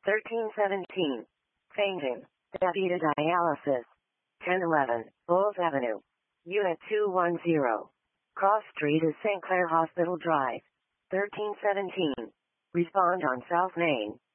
1317. Fainting. Davida Dialysis. 1011. Bowles Avenue. Unit 210. Cross Street is St. Clair Hospital Drive. 1317. Respond on South Main.